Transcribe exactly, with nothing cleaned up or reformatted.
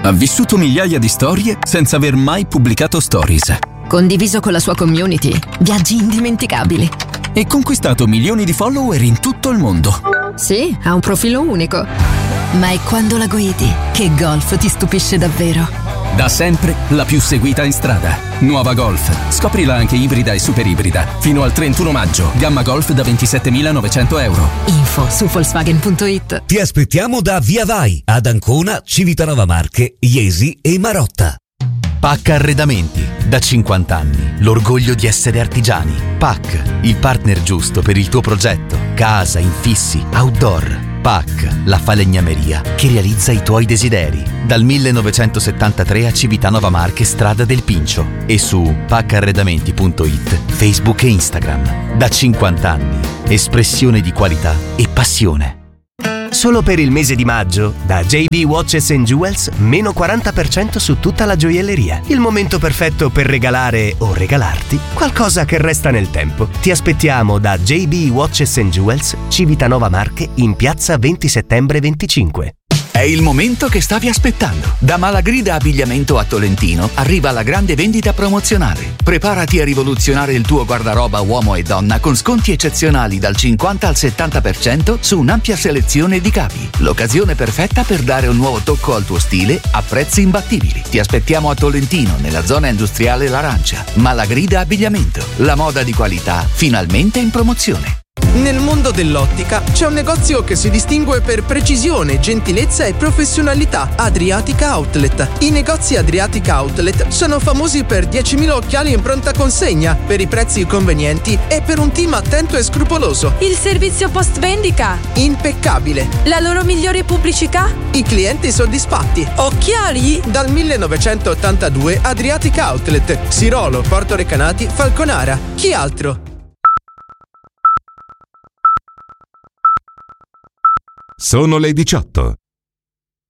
Ha vissuto migliaia di storie senza aver mai pubblicato stories. Condiviso con la sua community, viaggi indimenticabili. E conquistato milioni di follower in tutto il mondo. Sì, ha un profilo unico. Ma è quando la guidi che Golf ti stupisce davvero. Da sempre la più seguita in strada. Nuova Golf. Scoprila anche ibrida e super ibrida. Fino al trentuno maggio. Gamma Golf da ventisettemilanovecento euro. Info su Volkswagen punto it. Ti aspettiamo da Via Vai, ad Ancona, Civitanova Marche, Iesi e Marotta. P A C Arredamenti, da cinquanta anni, l'orgoglio di essere artigiani. P A C, il partner giusto per il tuo progetto, casa, infissi, outdoor. P A C, la falegnameria che realizza i tuoi desideri. Dal millenovecentosettantatré a Civitanova Marche, strada del Pincio, e su P A C arredamenti punto it, Facebook e Instagram. Da cinquanta anni, espressione di qualità e passione. Solo per il mese di maggio, da J B Watches and Jewels, meno quaranta per cento su tutta la gioielleria. Il momento perfetto per regalare o regalarti qualcosa che resta nel tempo. Ti aspettiamo da J B Watches and Jewels, Civitanova Marche, in piazza venti settembre venticinque. È il momento che stavi aspettando. Da Malagrida Abbigliamento a Tolentino arriva la grande vendita promozionale. Preparati a rivoluzionare il tuo guardaroba uomo e donna con sconti eccezionali dal cinquanta al settanta per cento su un'ampia selezione di capi. L'occasione perfetta per dare un nuovo tocco al tuo stile a prezzi imbattibili. Ti aspettiamo a Tolentino, nella zona industriale L'Arancia. Malagrida Abbigliamento. La moda di qualità finalmente in promozione. Nel mondo dell'ottica c'è un negozio che si distingue per precisione, gentilezza e professionalità: Adriatica Outlet. I negozi Adriatica Outlet sono famosi per diecimila occhiali in pronta consegna, per i prezzi convenienti e per un team attento e scrupoloso. Il servizio post vendita impeccabile. La loro migliore pubblicità? I clienti soddisfatti. Occhiali? Dal millenovecentottantadue Adriatica Outlet, Sirolo, Porto Recanati, Falconara. Chi altro? Sono le diciotto.